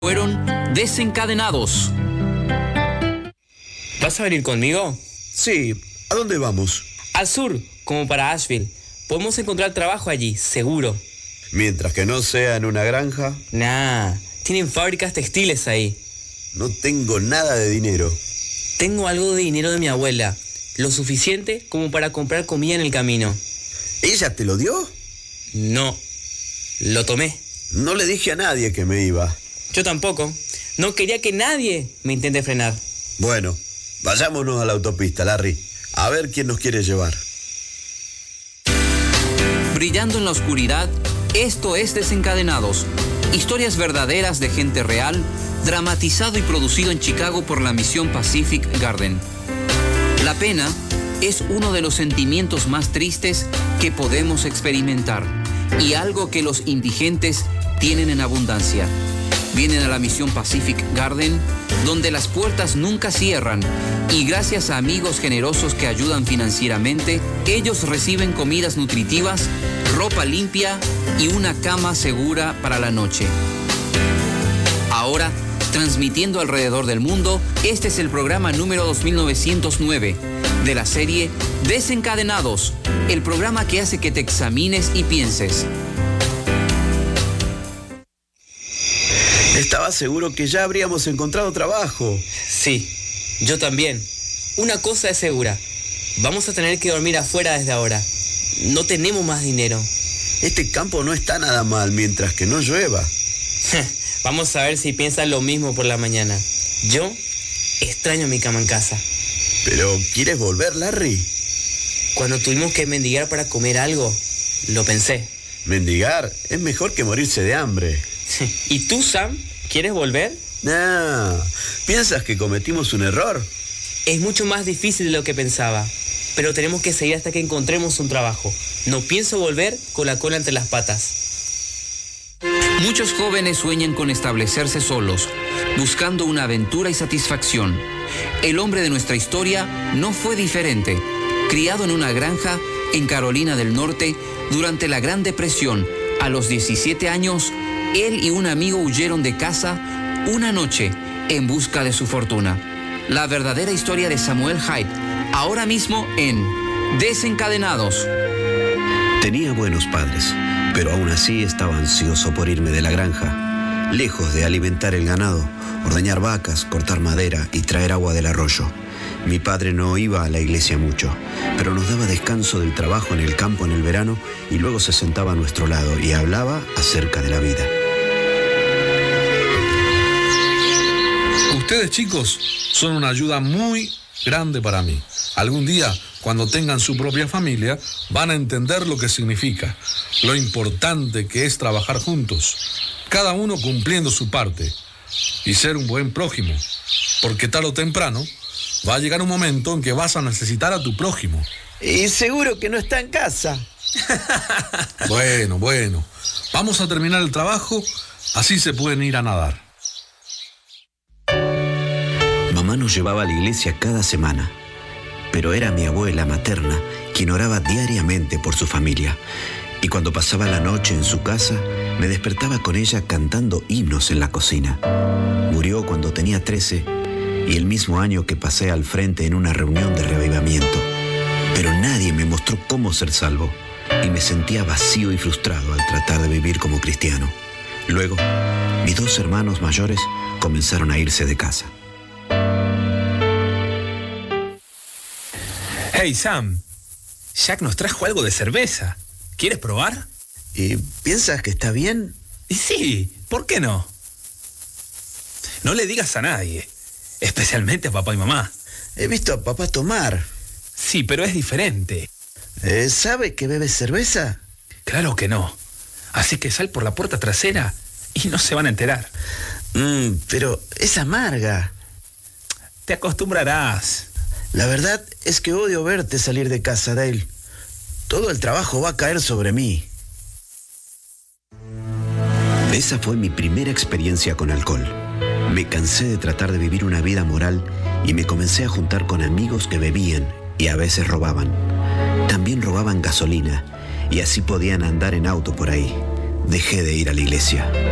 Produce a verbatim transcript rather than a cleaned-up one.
Fueron desencadenados. ¿Vas a venir conmigo? Sí, ¿a dónde vamos? Al sur, como para Asheville. Podemos encontrar trabajo allí, seguro. Mientras que no sea en una granja. Nah, tienen fábricas textiles ahí. No tengo nada de dinero. Tengo algo de dinero de mi abuela, lo suficiente como para comprar comida en el camino. ¿Ella te lo dio? No, lo tomé. No le dije a nadie que me iba. Yo tampoco. No quería que nadie me intente frenar. Bueno, vayámonos a la autopista, Larry. A ver quién nos quiere llevar. Brillando en la oscuridad, esto es Desencadenados. Historias verdaderas de gente real, dramatizado y producido en Chicago por la misión Pacific Garden. La pena es uno de los sentimientos más tristes que podemos experimentar y algo que los indigentes tienen en abundancia. Vienen a la misión Pacific Garden, donde las puertas nunca cierran y gracias a amigos generosos que ayudan financieramente, ellos reciben comidas nutritivas, ropa limpia y una cama segura para la noche. Ahora, transmitiendo alrededor del mundo, este es el programa número dos mil novecientos nueve de la serie Desencadenados, el programa que hace que te examines y pienses. Estaba seguro que ya habríamos encontrado trabajo. Sí, yo también. Una cosa es segura. Vamos a tener que dormir afuera desde ahora. No tenemos más dinero. Este campo no está nada mal mientras que no llueva. Vamos a ver si piensas lo mismo por la mañana. Yo extraño mi cama en casa. ¿Pero quieres volver, Larry? Cuando tuvimos que mendigar para comer algo, lo pensé. Mendigar es mejor que morirse de hambre. ¿Y tú, Sam? ¿Quieres volver? No. ¿Piensas que cometimos un error? Es mucho más difícil de lo que pensaba. Pero tenemos que seguir hasta que encontremos un trabajo. No pienso volver con la cola entre las patas. Muchos jóvenes sueñan con establecerse solos, buscando una aventura y satisfacción. El hombre de nuestra historia no fue diferente. Criado en una granja en Carolina del Norte durante la Gran Depresión, a los diecisiete años, él y un amigo huyeron de casa una noche en busca de su fortuna. La verdadera historia de Samuel Hyde, ahora mismo en Desencadenados. Tenía buenos padres, pero aún así estaba ansioso por irme de la granja. Lejos de alimentar el ganado, ordeñar vacas, cortar madera y traer agua del arroyo. Mi padre no iba a la iglesia mucho, pero nos daba descanso del trabajo en el campo en el verano y luego se sentaba a nuestro lado y hablaba acerca de la vida. Ustedes, chicos, son una ayuda muy grande para mí. Algún día, cuando tengan su propia familia, van a entender lo que significa, lo importante que es trabajar juntos, cada uno cumpliendo su parte, y ser un buen prójimo, porque tarde o temprano va a llegar un momento en que vas a necesitar a tu prójimo. Y seguro que no está en casa. Bueno, bueno, vamos a terminar el trabajo, así se pueden ir a nadar. Mamá nos llevaba a la iglesia cada semana, pero era mi abuela materna quien oraba diariamente por su familia. Y cuando pasaba la noche en su casa, me despertaba con ella cantando himnos en la cocina. Murió cuando tenía trece y el mismo año que pasé al frente en una reunión de reavivamiento. Pero nadie me mostró cómo ser salvo y me sentía vacío y frustrado al tratar de vivir como cristiano. Luego, mis dos hermanos mayores comenzaron a irse de casa. Hey, Sam, Jack nos trajo algo de cerveza. ¿Quieres probar? ¿Y piensas que está bien? Y sí, ¿por qué no? No le digas a nadie, especialmente a papá y mamá. He visto a papá tomar. Sí, pero es diferente. Eh, ¿Sabe que bebes cerveza? Claro que no. Así que sal por la puerta trasera y no se van a enterar. Mm, pero es amarga. Te acostumbrarás. La verdad es que odio verte salir de casa, Dale. Todo el trabajo va a caer sobre mí. Esa fue mi primera experiencia con alcohol. Me cansé de tratar de vivir una vida moral y me comencé a juntar con amigos que bebían y a veces robaban. También robaban gasolina y así podían andar en auto por ahí. Dejé de ir a la iglesia.